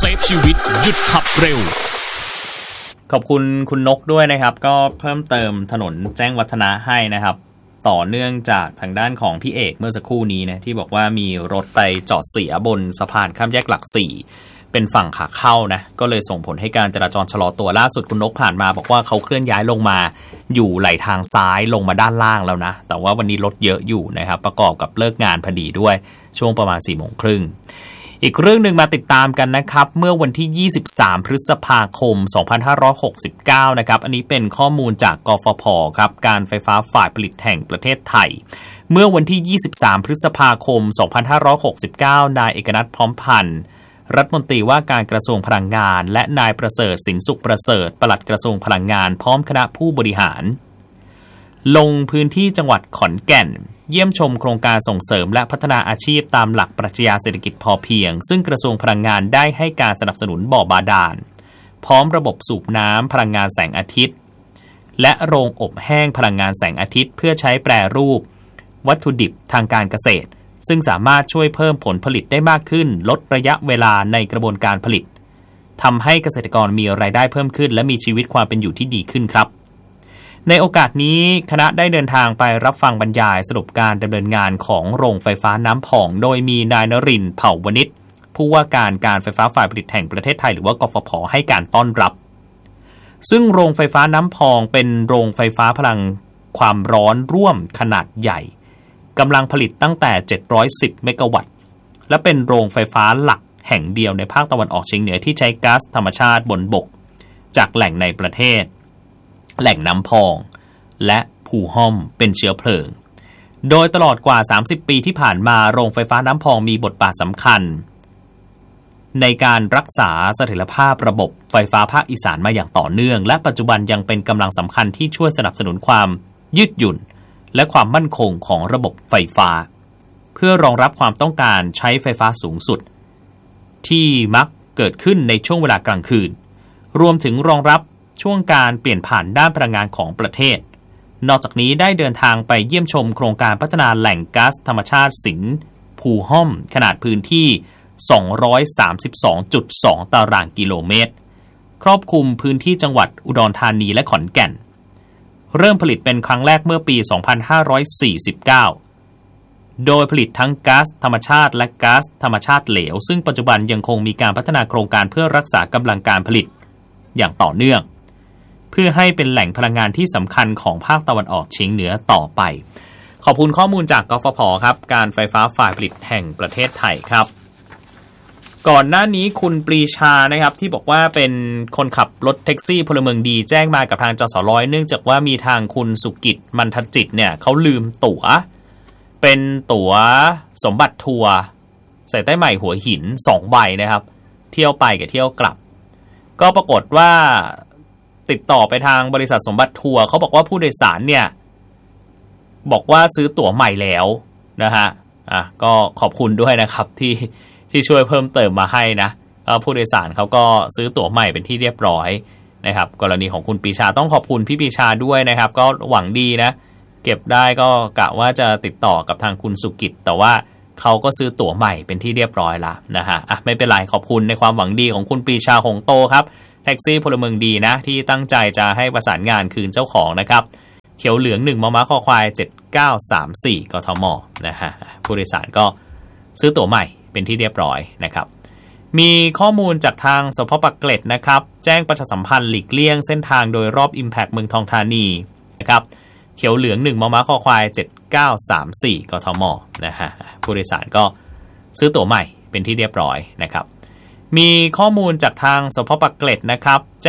เซฟชีวิตหยุดขับเร็วขอบคุณคุณนกด้วยนะครับก็เพิ่มเติมถนนแจ้งวัฒนะให้นะครับต่อเนื่องจากทางด้านของพี่เอกเมื่อสักครู่นี้นะที่บอกว่ามีรถไปจอดเสียบนสะพานข้ามแยกหลัก4เป็นฝั่งขาเข้านะก็เลยส่งผลให้การจราจรชะลอตัวล่าสุดคุณนกผ่านมาบอกว่าเขาเคลื่อนย้ายลงมาอยู่ไหลทางซ้ายลงมาด้านล่างแล้วนะแต่ว่าวันนี้รถเยอะอยู่นะครับประกอบกับเลิกงานพอดีด้วยช่วงประมาณ 4:30 น.อีกเรื่องนึงมาติดตามกันนะครับเมื่อวันที่23พฤษภาคม2569นะครับอันนี้เป็นข้อมูลจากกฟผครับการไฟฟ้าฝ่ายผลิตแห่งประเทศไทยเมื่อวันที่23พฤษภาคม2569นายเอกนัทพร้อมพันธ์รัฐมนตรีว่าการกระทรวงพลังงานและนายประเสริฐสินสุขประเสริฐปลัดกระทรวงพลังงานพร้อมคณะผู้บริหารลงพื้นที่จังหวัดขอนแก่นเยี่ยมชมโครงการส่งเสริมและพัฒนาอาชีพตามหลักปรัชญาเศรษฐกิจพอเพียงซึ่งกระทรวงพลังงานได้ให้การสนับสนุนบ่อบาดาลพร้อมระบบสูบน้ำพลังงานแสงอาทิตย์และโรงอบแห้งพลังงานแสงอาทิตย์เพื่อใช้แปรรูปวัตถุดิบทางการเกษตรซึ่งสามารถช่วยเพิ่มผลผลิตได้มากขึ้นลดระยะเวลาในกระบวนการผลิตทำให้เกษตรกรมีรายได้เพิ่มขึ้นและมีชีวิตความเป็นอยู่ที่ดีขึ้นครับในโอกาสนี้คณะได้เดินทางไปรับฟังบรรยายสรุปการดำเนินงานของโรงไฟฟ้าน้ำผ่องโดยมีนายนรินทร์เผ่าวณิชผู้ว่าการไฟฟ้าฝ่ายผลิตแห่งประเทศไทยหรือว่ากฟผให้การต้อนรับซึ่งโรงไฟฟ้าน้ำพองเป็นโรงไฟฟ้าพลังความร้อนร่วมขนาดใหญ่กำลังผลิตตั้งแต่710เมกะวัตต์และเป็นโรงไฟฟ้าหลักแห่งเดียวในภาคตะวันออกเฉียงเหนือที่ใช้ก๊าซธรรมชาติบนบกจากแหล่งในประเทศแหล่งน้ำพองและภูห้อมเป็นเชื้อเพลิงโดยตลอดกว่า30ปีที่ผ่านมาโรงไฟฟ้าน้ำพองมีบทบาทสำคัญในการรักษาเสถียรภาพระบบไฟฟ้าภาคอีสานมาอย่างต่อเนื่องและปัจจุบันยังเป็นกำลังสำคัญที่ช่วยสนับสนุนความยืดหยุ่นและความมั่นคงของระบบไฟฟ้าเพื่อรองรับความต้องการใช้ไฟฟ้าสูงสุดที่มักเกิดขึ้นในช่วงเวลากลางคืนรวมถึงรองรับช่วงการเปลี่ยนผ่านด้านพลังงานของประเทศนอกจากนี้ได้เดินทางไปเยี่ยมชมโครงการพัฒนาแหล่งก๊าซธรรมชาติสินภูห้อมขนาดพื้นที่232.2 ตารางกิโลเมตรครอบคลุมพื้นที่จังหวัดอุดรธานีและขอนแก่นเริ่มผลิตเป็นครั้งแรกเมื่อปี2549โดยผลิตทั้งก๊าซธรรมชาติและก๊าซธรรมชาติเหลวซึ่งปัจจุบันยังคงมีการพัฒนาโครงการเพื่อรักษากำลังการผลิตอย่างต่อเนื่องเพื่อให้เป็นแหล่งพลังงานที่สำคัญของภาคตะวันออกเฉียงเหนือต่อไปขอบคุณข้อมูลจากกฟผครับการไฟฟ้าฝ่ายผลิตแห่งประเทศไทยครับก่อนหน้านี้คุณปรีชานะครับที่บอกว่าเป็นคนขับรถแท็กซี่พลเมืองดีแจ้งมากับทางจสร้อยเนื่องจากว่ามีทางคุณสุกิจมันทจิตเนี่ยเขาลืมตั๋วเป็นตั๋วสมบัติทัวร์ใส่ใต้ใหม่หัวหิน2ใบนะครับเที่ยวไปกับเที่ยวกลับก็ปรากฏว่าติดต่อไปทางบริษัทสมบัติทัวร์เขาบอกว่าผู้โดยสารเนี่ยบอกว่าซื้อตั๋วใหม่แล้วนะฮะก็ขอบคุณด้วยนะครับที่ช่วยเพิ่มเติมมาให้นะผู้โดยสารเขาก็ซื้อตั๋วใหม่เป็นที่เรียบร้อยนะครับกรณีของคุณปรีชาต้องขอบคุณพี่ปรีชาด้วยนะครับก็หวังดีนะเก็บได้ก็กะว่าจะติดต่อกับทางคุณสุกิจแต่ว่าเขาก็ซื้อตั๋วใหม่เป็นที่เรียบร้อยละนะฮะไม่เป็นไรขอบคุณในความหวังดีของคุณปรีชาหงโตครับแท็กซี่พลเมืองดีนะที่ตั้งใจจะให้ประสานงานคืนเจ้าของนะครับเขียวเหลือง1มมคควาย7934กทมนะฮะผู้โดยสารก็ซื้อตั๋วใหม่เป็นที่เรียบร้อยนะครับมีข้อมูลจากทางสพ.ปากเกร็ดนะครับแจ้งประชาสัมพันธ์หลีกเลี่ยงเส้นทางโดยรอบ Impact เมืองทองธานีนะครับเขียวเหลือง1มมคควาย7934กทมนะฮะผู้โดยสารก็ซื้อตั๋วใหม่เป็นที่เรียบร้อยนะครับมีข้อมูลจากทางสพ.ปากเกร็ดนะครับ